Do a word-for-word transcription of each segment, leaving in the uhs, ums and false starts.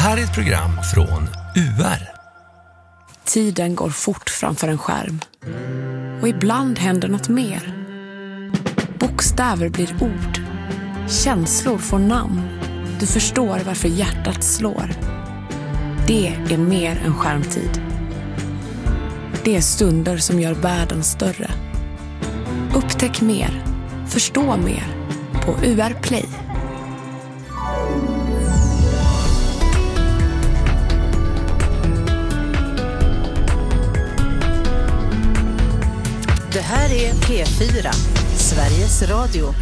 här är ett program från U R. Tiden går fort framför en skärm. Och ibland händer något mer. Bokstäver blir ord. Känslor får namn. Du förstår varför hjärtat slår. Det är mer än skärmtid. Det är stunder som gör världen större. Upptäck mer. Förstå mer. På U R Play. Det här är P fyra, Sveriges Radio.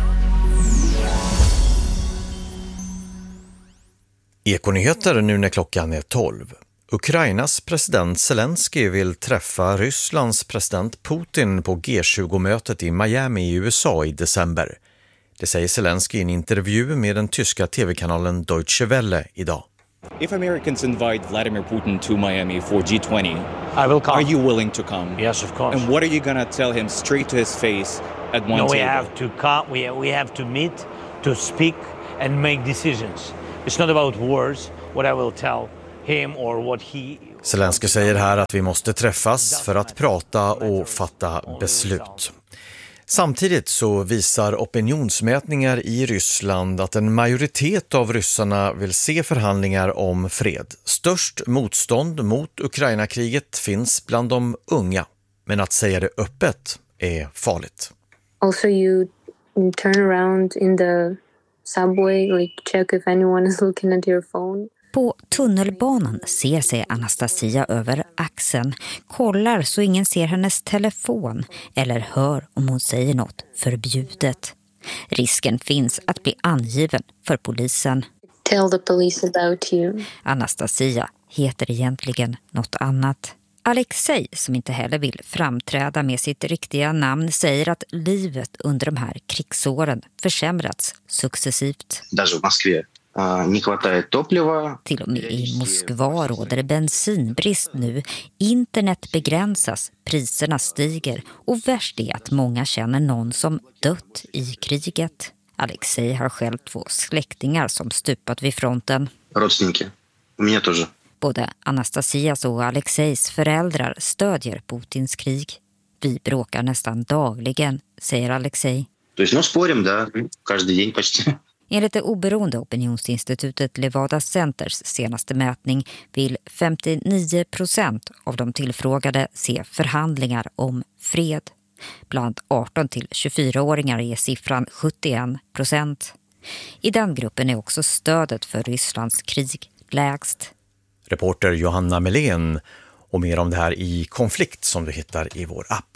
Ekonyheter nu när klockan är tolv. Ukrainas president Zelensky vill träffa Rysslands president Putin på G tjugo-mötet i Miami i U S A i december. Det säger Zelensky i en intervju med den tyska tv-kanalen Deutsche Welle idag. If Americans invite Vladimir Putin to Miami for G twenty, I will come. Are you willing to come? Yes, of course. And what are you going to tell him straight to his face at one no, table? we have to come. We we have to meet, to speak, and make decisions. It's not about words. What I will tell him or what he. Zelensky säger här att vi måste träffas för att prata och fatta beslut. Samtidigt så visar opinionsmätningar i Ryssland att en majoritet av ryssarna vill se förhandlingar om fred. Störst motstånd mot Ukraina-kriget finns bland de unga, men att säga det öppet är farligt. Also you turn around in the subway, like check if anyone is looking at your phone. På tunnelbanan ser sig Anastasia över axeln, kollar så ingen ser hennes telefon eller hör om hon säger något förbjudet. Risken finns att bli angiven för polisen. Tell the police about you. Anastasia heter egentligen något annat. Alexej, som inte heller vill framträda med sitt riktiga namn, säger att livet under de här krigsåren försämrats successivt. Даже в Москве не хватает топлива. Till och med i Moskva råder det bensinbrist nu. Internet begränsas, priserna stiger och värst är att många känner någon som dött i kriget. Alexej har själv två släktingar som stupat vid fronten. Родственники. У меня тоже. Både Anastasias och Alexejs föräldrar stödjer Putins krig. Vi bråkar nästan dagligen, säger Alexej. То есть, ну, спорим, да, каждый день почти. Enligt det oberoende opinionsinstitutet Levada Centers senaste mätning vill femtionio procent av de tillfrågade se förhandlingar om fred. Bland arton till tjugofyra-åringar är siffran sjuttioen procent. I den gruppen är också stödet för Rysslands krig lägst. Reporter Johanna Melén och mer om det här i Konflikt som du hittar i vår app.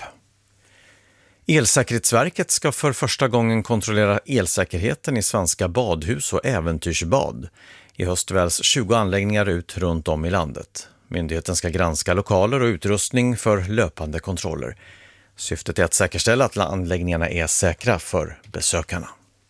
Elsäkerhetsverket ska för första gången kontrollera elsäkerheten i svenska badhus och äventyrsbad. I höst väljs tjugo anläggningar ut runt om i landet. Myndigheten ska granska lokaler och utrustning för löpande kontroller. Syftet är att säkerställa att anläggningarna är säkra för besökarna.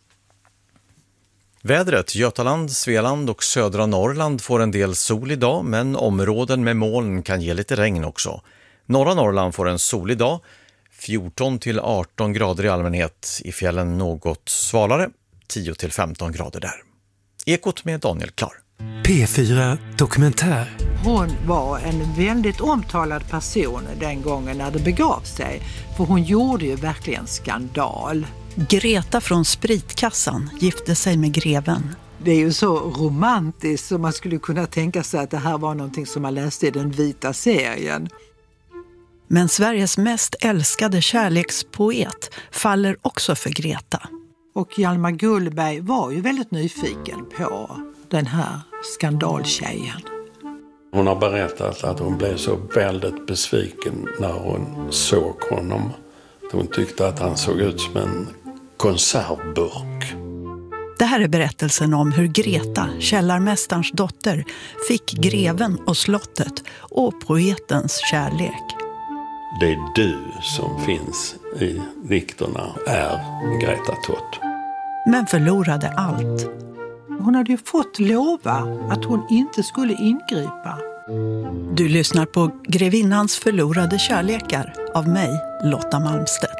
Vädret: Götaland, Svealand och södra Norrland får en del sol idag, men områden med moln kan ge lite regn också. Norra Norrland får en solig dag, fjorton till arton grader i allmänhet, i fjällen något svalare, tio till femton grader där. Ekot med Daniel Klar. P fyra Dokumentär. Hon var en väldigt omtalad person den gången när det begav sig. För hon gjorde ju verkligen skandal. Greta från Spritkassan gifte sig med greven. Det är ju så romantiskt så man skulle kunna tänka sig att det här var någonting som man läste i den vita serien. Men Sveriges mest älskade kärlekspoet faller också för Greta. Och Hjalmar Gullberg var ju väldigt nyfiken på den här skandaltjejen. Hon har berättat att hon blev så väldigt besviken när hon såg honom. Hon tyckte att han såg ut som en konservburk. Det här är berättelsen om hur Greta, källarmästarens dotter, fick greven och slottet och poetens kärlek. Det är du som finns i dikterna är Greta Tott. Men förlorade allt. Hon hade ju fått lova att hon inte skulle ingripa. Du lyssnar på Grevinnans förlorade kärlekar av mig, Lotta Malmstedt.